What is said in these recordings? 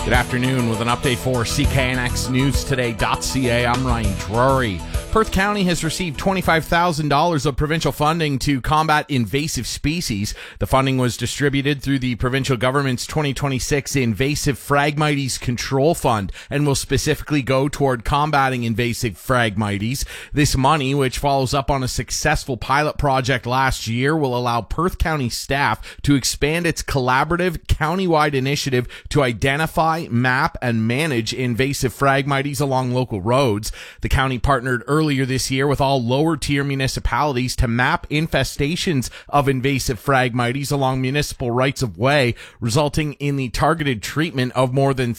Good afternoon with an update for CKNXNewsToday.ca. I'm Ryan Drury. Perth County has received $25,000 of provincial funding to combat invasive species. The funding was distributed through the provincial government's 2026 Invasive Phragmites Control Fund and will specifically go toward combating invasive Phragmites. This money, which follows up on a successful pilot project last year, will allow Perth County staff to expand its collaborative countywide initiative to identify, map, and manage invasive Phragmites along local roads. The county partnered earlier this year with all lower-tier municipalities to map infestations of invasive Phragmites along municipal rights-of-way, resulting in the targeted treatment of more than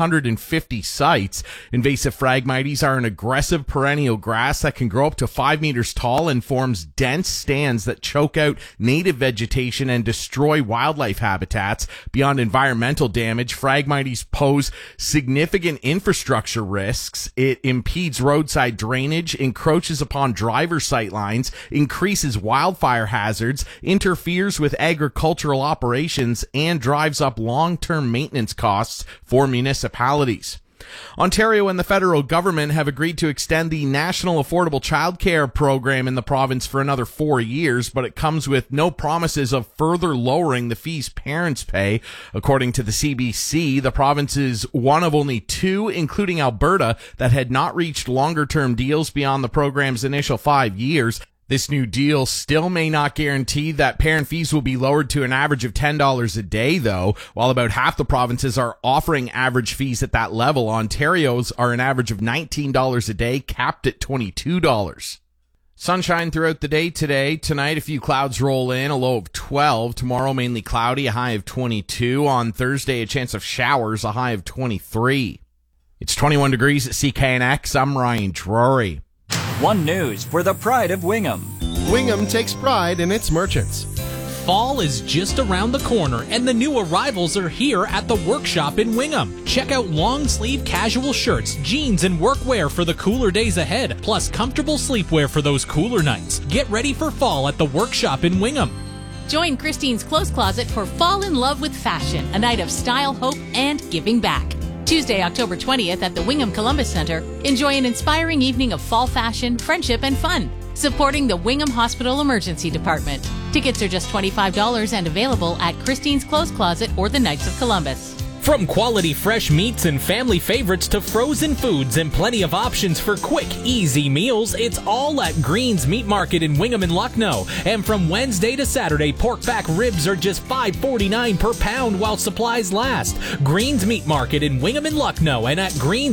350 sites. Invasive Phragmites are an aggressive perennial grass that can grow up to 5 meters tall and forms dense stands that choke out native vegetation and destroy wildlife habitats. Beyond environmental damage, Phragmites pose significant infrastructure risks. It impedes roadside drainage, encroaches upon driver sightlines, increases wildfire hazards, interferes with agricultural operations, and drives up long-term maintenance costs for municipalities. Ontario and the federal government have agreed to extend the National Affordable Childcare Program in the province for another 4 years, but it comes with no promises of further lowering the fees parents pay. According to the CBC, the province is one of only two, including Alberta, that had not reached longer-term deals beyond the program's initial 5 years. This new deal still may not guarantee that parent fees will be lowered to an average of $10 a day, though. While about half the provinces are offering average fees at that level, Ontario's are an average of $19 a day, capped at $22. Sunshine throughout the day today. Tonight, a few clouds roll in, a low of 12. Tomorrow, mainly cloudy, a high of 22. On Thursday, a chance of showers, a high of 23. It's 21 degrees at CKNX. I'm Ryan Drury. One News for the pride of Wingham. Wingham takes pride in its merchants. Fall is just around the corner, and the new arrivals are here at the workshop in Wingham. Check out long-sleeve casual shirts, jeans, and workwear for the cooler days ahead, plus comfortable sleepwear for those cooler nights. Get ready for fall at the workshop in Wingham. Join Christine's Clothes Closet for Fall in Love with Fashion, a night of style, hope, and giving back. Tuesday, October 20th at the Wingham Columbus Center, enjoy an inspiring evening of fall fashion, friendship, and fun, supporting the Wingham Hospital Emergency Department. Tickets are just $25 and available at Christine's Clothes Closet or the Knights of Columbus. From quality fresh meats and family favorites to frozen foods and plenty of options for quick, easy meals, it's all at Green's Meat Market in Wingham and Lucknow. And from Wednesday to Saturday, pork back ribs are just $5.49 per pound while supplies last. Green's Meat Market in Wingham and Lucknow and at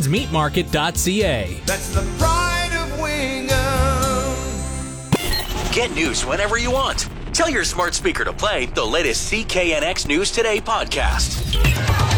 greensmeatmarket.ca. That's the pride of Wingham. Get news whenever you want. Tell your smart speaker to play the latest CKNX News Today podcast.